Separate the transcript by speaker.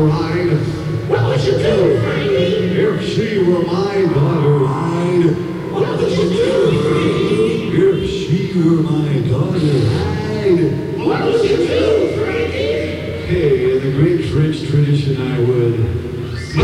Speaker 1: ride?
Speaker 2: What would you do, Frankie?
Speaker 1: If she were my daughter, I'd...
Speaker 2: What would you do, Frankie?
Speaker 1: If she were my daughter, I'd...
Speaker 2: What would you do, Frankie?
Speaker 1: Hey, in the great French